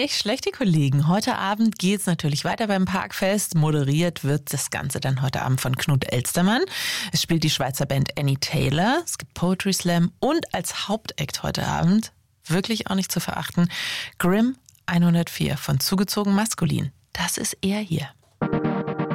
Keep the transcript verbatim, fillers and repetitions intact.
Nicht schlecht, die Kollegen. Heute Abend geht's natürlich weiter beim Parkfest. Moderiert wird das Ganze dann heute Abend von Knut Elstermann. Es spielt die Schweizer Band Annie Taylor. Es gibt Poetry Slam und als Hauptakt heute Abend, wirklich auch nicht zu verachten, Grimm hundertvier von Zugezogen Maskulin. Das ist er hier.